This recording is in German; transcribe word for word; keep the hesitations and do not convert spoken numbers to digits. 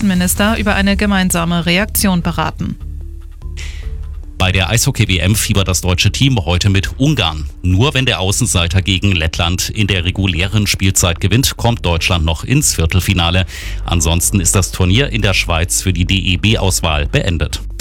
Außenminister über eine gemeinsame Reaktion beraten. Bei der Eishockey-W M fiebert das deutsche Team heute mit Ungarn. Nur wenn der Außenseiter gegen Lettland in der regulären Spielzeit gewinnt, kommt Deutschland noch ins Viertelfinale. Ansonsten ist das Turnier in der Schweiz für die D E B-Auswahl beendet.